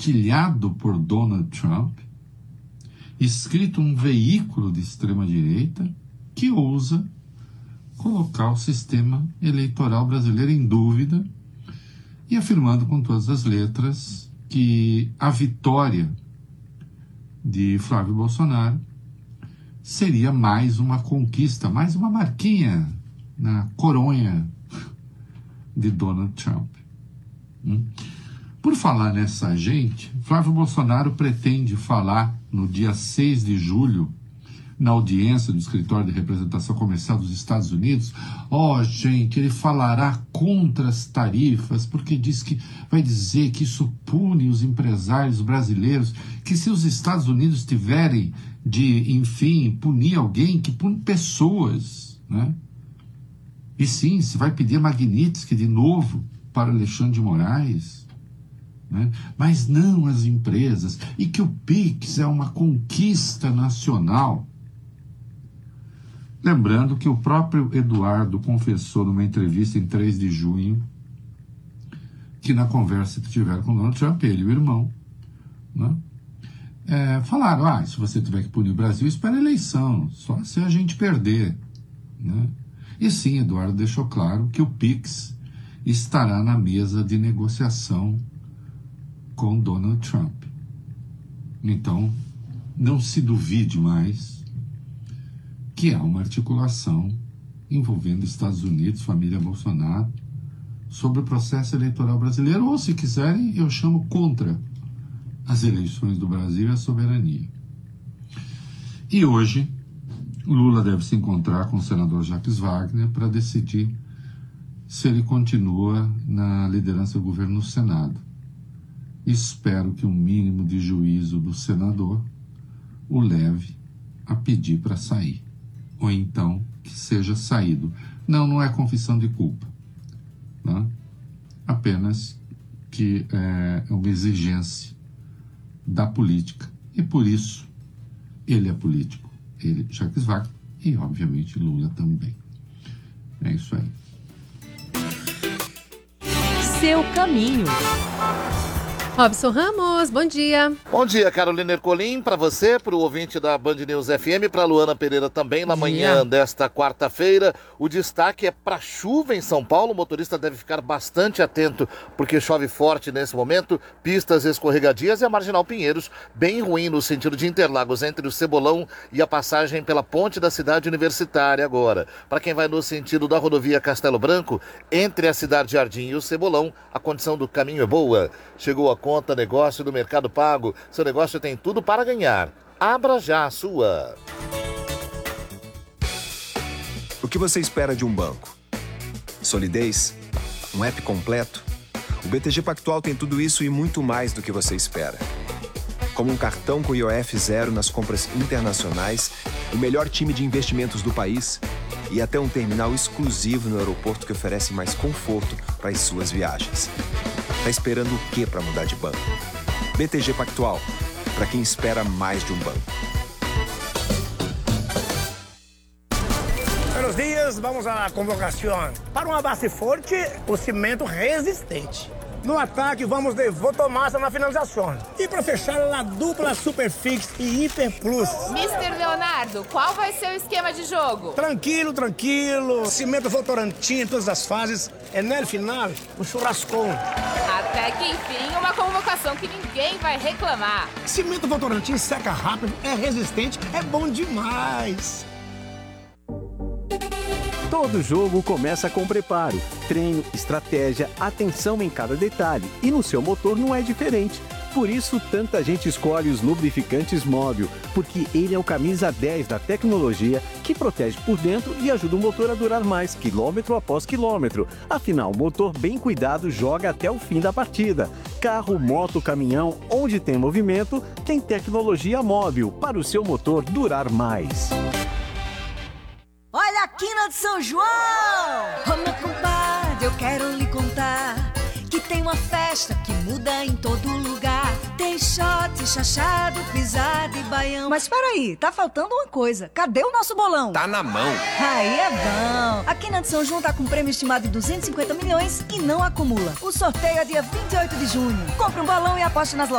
compartilhado por Donald Trump, escrito um veículo de extrema-direita que ousa colocar o sistema eleitoral brasileiro em dúvida e afirmando com todas as letras que a vitória de Flávio Bolsonaro seria mais uma conquista, mais uma marquinha na coronha de Donald Trump. Por falar nessa gente, Flávio Bolsonaro pretende falar no dia 6 de julho, na audiência do Escritório de Representação Comercial dos Estados Unidos. Gente, ele falará contra as tarifas, porque vai dizer que isso pune os empresários brasileiros, que se os Estados Unidos tiverem de, enfim, punir alguém, que pune pessoas, né? E sim, se vai pedir a Magnitsky de novo para Alexandre de Moraes, né? Mas não as empresas, e que o PIX é uma conquista nacional. Lembrando que o próprio Eduardo confessou numa entrevista em 3 de junho que na conversa que tiveram com o Donald Trump, ele e o irmão, né, falaram, se você tiver que punir o Brasil, espera a eleição, só se a gente perder, né? E sim, Eduardo deixou claro que o PIX estará na mesa de negociação com Donald Trump. Então, não se duvide mais que há uma articulação envolvendo Estados Unidos, família Bolsonaro, sobre o processo eleitoral brasileiro, ou, se quiserem, eu chamo contra as eleições do Brasil e a soberania. E hoje, Lula deve se encontrar com o senador Jacques Wagner para decidir se ele continua na liderança do governo no Senado. Espero que um mínimo de juízo do senador o leve a pedir para sair. Ou então que seja saído. Não é confissão de culpa, né? Apenas que é uma exigência da política. E por isso ele é político. Ele, Jacques Wagner, e obviamente Lula também. É isso aí. Seu caminho. Robson Ramos, bom dia. Bom dia, Carolina Ercolim, para você, para o ouvinte da Band News FM, para Luana Pereira também, na manhã desta quarta-feira. O destaque é para chuva em São Paulo, o motorista deve ficar bastante atento, porque chove forte nesse momento, pistas escorregadias e a Marginal Pinheiros, bem ruim no sentido de Interlagos, entre o Cebolão e a passagem pela ponte da cidade universitária agora. Para quem vai no sentido da rodovia Castelo Branco, entre a Cidade Jardim e o Cebolão, a condição do caminho é boa. Chegou a conta negócio do Mercado Pago. Seu negócio tem tudo para ganhar. Abra já a sua. O que você espera de um banco? Solidez? Um app completo? O BTG Pactual tem tudo isso e muito mais do que você espera. Como um cartão com IOF zero nas compras internacionais, o melhor time de investimentos do país e até um terminal exclusivo no aeroporto que oferece mais conforto para as suas viagens. Tá esperando o quê para mudar de banco? BTG Pactual, para quem espera mais de um banco. Buenos dias, vamos à convocação. Para uma base forte, o cimento resistente. No ataque, vamos de Votomassa na finalização. E para fechar, a dupla Superfix e Hiper Plus. Mr. Leonardo, qual vai ser o esquema de jogo? Tranquilo. Cimento Votorantim em todas as fases. É no final, o churrascão. Até que enfim, uma convocação que ninguém vai reclamar. Cimento Votorantim seca rápido, é resistente, é bom demais. Todo jogo começa com preparo, treino, estratégia, atenção em cada detalhe. E no seu motor não é diferente. Por isso, tanta gente escolhe os lubrificantes Móbil, porque ele é o camisa 10 da tecnologia que protege por dentro e ajuda o motor a durar mais, quilômetro após quilômetro. Afinal, o motor bem cuidado joga até o fim da partida. Carro, moto, caminhão, onde tem movimento, tem tecnologia Móbil para o seu motor durar mais. Olha a quina de São João! Ô meu compadre, eu quero lhe contar que tem uma festa que muda em todo lugar. Tem shot, chachado, pisada e baião. Mas peraí, tá faltando uma coisa. Cadê o nosso bolão? Tá na mão. Aí é bom. A quina de São João tá com prêmio estimado de 250 milhões e não acumula. O sorteio é dia 28 de junho. Compre um bolão e aposte nas